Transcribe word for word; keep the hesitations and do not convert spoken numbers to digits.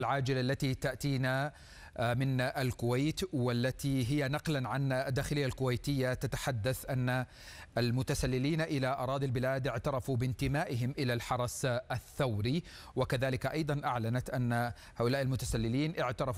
العاجلة التي تأتينا من الكويت، والتي هي نقلا عن الداخلية الكويتية تتحدث أن المتسللين إلى أراضي البلاد اعترفوا بانتمائهم إلى الحرس الثوري، وكذلك أيضا أعلنت أن هؤلاء المتسللين اعترفوا